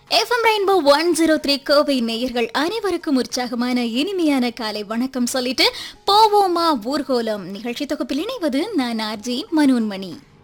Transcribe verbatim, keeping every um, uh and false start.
FM rainbow one zero three Kovai நேயர்கள் அனைவருக்கும் உற்சாகமான இனிமையான காலை வணக்கம் சொல்லிட்டு போவோமா ஊர்கோலம் நிகழ்ச்சி தொகுப்பில் இணைவது நான் ஆர்ஜி மனோன்மணி.